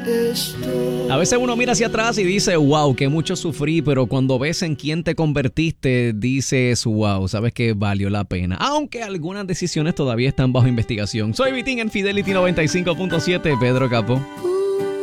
A veces uno mira hacia atrás y dice, wow, que mucho sufrí, pero cuando ves en quién te convertiste, dices, wow, sabes que valió la pena. Aunque algunas decisiones todavía están bajo investigación. Soy Vitín en Fidelity 95.7, Pedro Capó.